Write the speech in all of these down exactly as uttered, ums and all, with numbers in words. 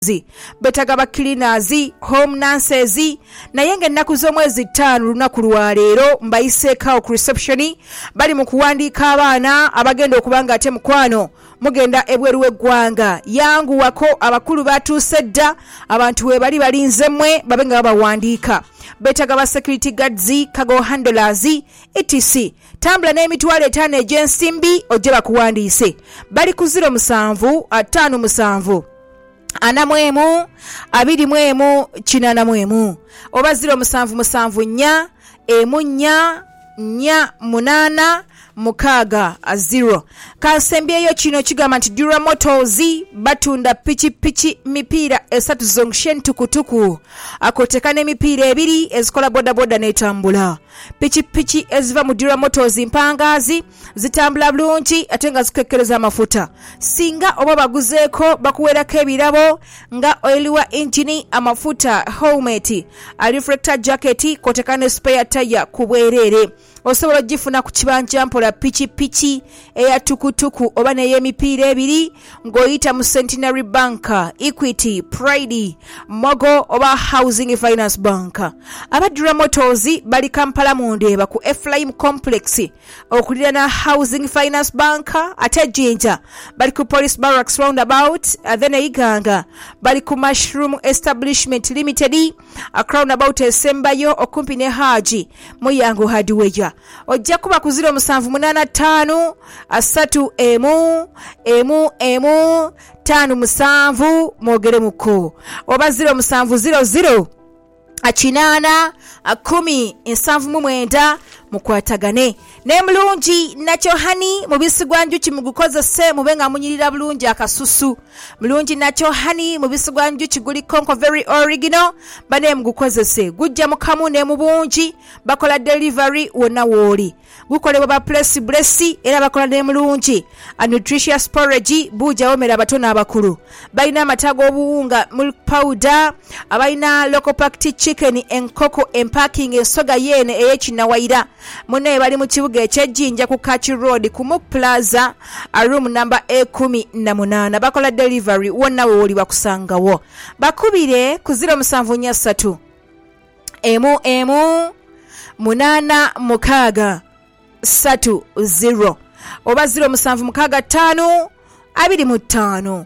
betagaba cleaners, home nurses, naye ng'ennaku z'omwezi ttaano lunaku lwa leero mbayiseeko ku reception bali mu kuwandiika abaana abagenda okubanga ate mukwano mugenda ebweru w'eggwanga yanguwako abakulu batuuse dda abantu we bali balinze mmwe babe nga babawandiika betagaba security guards, cargo handlers, etc. Tambula n'emitwalo etaano egy'ensimbi ojje bakuwandiise bali ku zero musanvu ataano musanvu ana mwemu abiri mwemu kinana mwemu oba zero musanvu musanvu nnya emu nnya nnya munana mukaaga a zero. Kansembyeyo kino kigamba nti Dura Motors batunda pichi pichi mipiira esatu zonction tukutuku akoteka n'emipiira ebiri ezikola boda boda n'etambula. Pichi pichi eziva mu Dura Motors mpangazi zitambula bulungi ate nga zikekkereza amafuta. Singa oba baguzeeko bakuwerako ebirabo nga oil wa engine, amafuta, helmet, a reflector jacket, koteka ne spare tire ku bwereere. Osobola gifuna ku kibanja mpola pichi pichi eya tukutuku oba n'ey'emipiira ebiri ng'oyita mu Centenary Bank, Equity, Pride, Mogo oba Housing Finance Bank. Abadura Motors bali Kampala mu Ndeeba ku Ephraim Complex okulira na Housing Finance Bank ate Jinja bali ku Police Barracks roundabout then Iganga bali ku Mushroom Establishment Limited a roundabout esembayo okumpi ne Haji Muyango Hardware. Ojja kuba ku zero musanvu munana ttaano asatu emu emu emu ttaano musanvu mwogere muko oba zero musanvu zero zero akinana akumi ensanvu mu mwenda mukwatagane n'emulungi nakyo hani mubisi gwa njuki mugukozese mubenga munyirira bulungi akasusu mulungi nakyo hani mubisi gwa njuki guli konko very original bane mugukozese gujja mukamu ne mubungi bakola delivery wona woli gukolebwa ba place blessi era bakola n'emulungi a nutritious porridge buja omera batona abakulu balina amatago obuwunga milk powder abalina local packed chicken enkoko empacking ensoga yene eyekinawaira munne bali mu kibuga ekyejjinja ku Kachi Road ku Mu Plaza a room number ekumi na munana bakola delivery wonna woli bakusangawo bakubire ku zero musanvu nnya ssatu emu emu munana mukaaga satu zero oba zero musanvu mukaaga ttaano abiri mu ttaano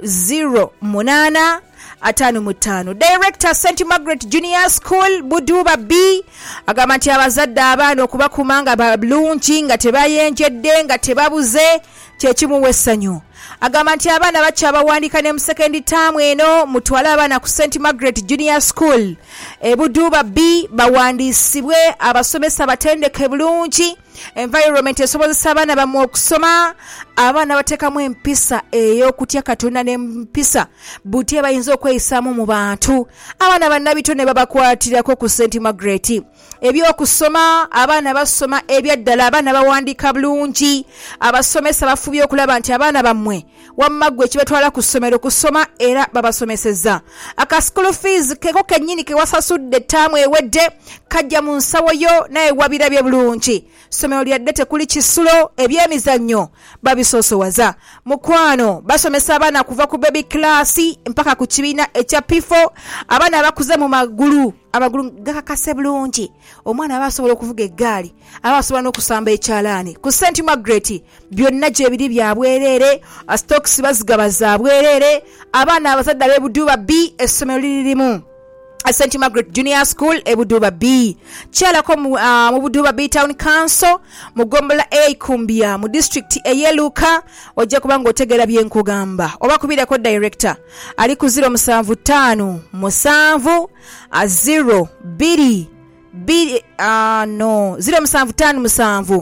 zero munana atano mutano. Director Saint Margaret Junior School Buduba B agamba nti abazadde abaana okubakumanga balungi nga tebayenjedde nga tebabuze kyekimu wessanyu. Agamba nti abaana bacha bawandiika ne mu second term eno mutwala abaana ku Saint Margaret Junior School e Buduba B bawandiisibwe abasomesa batendeke bulungi environment esobozesa abaana bamu okusoma abaana bateekamu empisa ey'okutya Katonda n'empisa buti bayinza okweyisaamu mu bantu abaana bannabitone babakwatirako ku Saint Margaret ebyokusoma abaana basoma ebyaddala abaana bawandiika bulungi abasomesa bafubye okulaba nti abaana bammwe wammaggwe ekibatwala ku ssomero kusoma era babasomesezza aka school fees keko kennyini ke wasasudde ttaamu ewedde kajja mu nsawo yo naye wabirabye bulungi somero lyadde tekuli kisulo ebyemizannyo babisoosowaza mukwano basomesa abaana kuva ku baby class mpaka ku kibiina ekya P four abaana abakuze mu magulu amagulu gakakase bulungi omwana abasobola okuvuga eggaali abasobola n'okusamba ekyalaani ku Saint Margaret byonna gye biri bya bwereere stocks bazigaba za bwereere abaana abazadde ab'e Buduba B essomero liririmu Saint Margaret Junior School e Buduba B kyalako mu, uh, mu Buduba B Town Council mu Gombola A Kumbia mu district eyeluka ojja kubanga otegera byenkugamba oba kubirako director ali ku zero musanvu ttaano musanvu a zero biri biri uh, no zero musanvu ttaano musanvu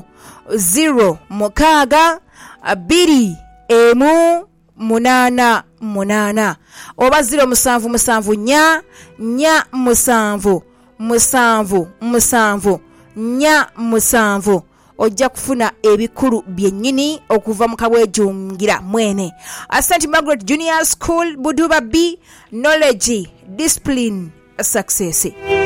zero mukaaga biri emu munana munana oba zero musanvu musanvu nya nya musanvu musanvu musanvu nya musanvu ojja kufuna ebikulu byennyini okuva mu kabwejungira mwene. A Saint Margaret Junior School Buduba B, knowledge, discipline, success.